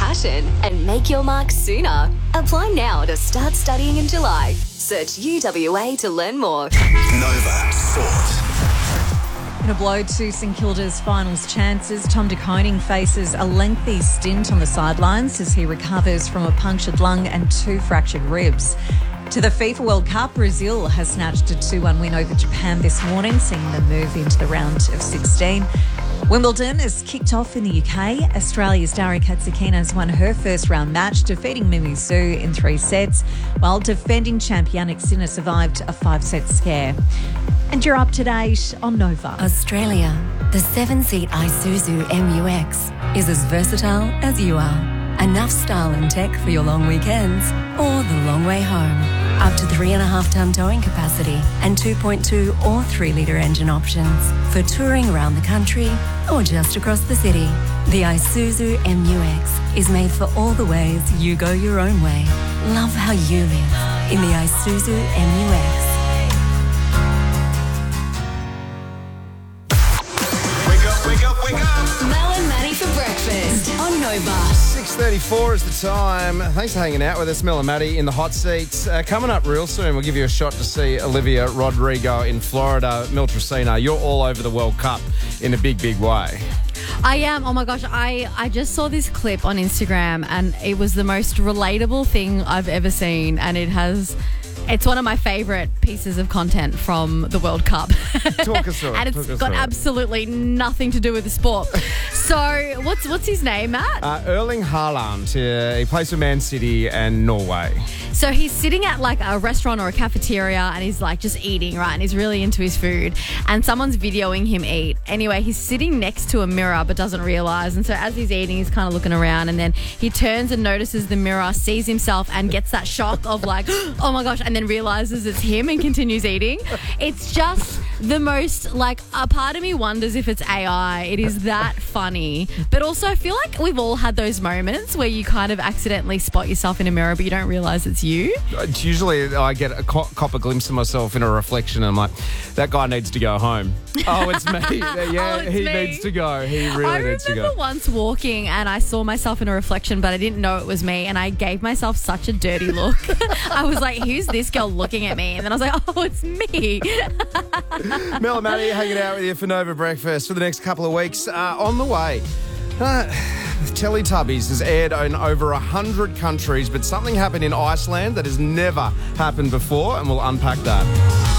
passion and make your mark sooner. Apply now to start studying in July. Search UWA to learn more. Nova Sport. In a blow to St Kilda's finals chances, Tom De Koning faces a lengthy stint on the sidelines as he recovers from a punctured lung and 2 fractured ribs. To the FIFA World Cup, Brazil has snatched a 2-1 win over Japan this morning, seeing them move into the round of 16. Wimbledon has kicked off in the UK. Australia's Daria Katsakina has won her first round match, defeating Mimi Zhu in 3 sets, while defending champ Jannik Sinner survived a 5-set scare. And you're up to date on Nova. Australia, the 7-seat Isuzu MU-X is as versatile as you are. Enough style and tech for your long weekends or the long way home. Up to 3.5-ton towing capacity and 2.2 or 3-litre engine options for touring around the country or just across the city. The Isuzu MU-X is made for all the ways you go your own way. Love how you live in the Isuzu MU-X. Wake up. Mel and Maddie for breakfast on Nova. 6:34 is the time. Thanks for hanging out with us, Mel and Maddie, in the hot seats. Coming up real soon, we'll give you a shot to see Olivia Rodrigo in Florida. Mel Tracina, you're all over the World Cup in a big, big way. I am. Oh my gosh, I just saw this clip on Instagram and it was the most relatable thing I've ever seen, and it's one of my favourite pieces of content from the World Cup. Talk us through it. And it's got absolutely nothing to do with the sport. So what's his name, Matt? Erling Haaland. He plays for Man City and Norway. So he's sitting at like a restaurant or a cafeteria and he's like just eating, right? And he's really into his food. And someone's videoing him eat. Anyway, he's sitting next to a mirror but doesn't realise. And so as he's eating, he's kind of looking around and then he turns and notices the mirror, sees himself and gets that shock of like, oh my gosh, and then realises it's him and continues eating. It's just the most, like, a part of me wonders if it's AI. It is that funny. But also I feel like we've all had those moments where you kind of accidentally spot yourself in a mirror but you don't realise it's you. It's usually I get a cop a glimpse of myself in a reflection and I'm like, that guy needs to go home. Oh, it's me. Yeah, it's he me. needs to go. He really needs to I go. remember once walking and I saw myself in a reflection but I didn't know it was me and I gave myself such a dirty look. I was like, who's this girl looking at me? And then I was like, oh, it's me. Mel and Maddie hanging out with you for Nova Breakfast for the next couple of weeks. On the way, Teletubbies has aired in over 100 countries, but something happened in Iceland that has never happened before, and we'll unpack that.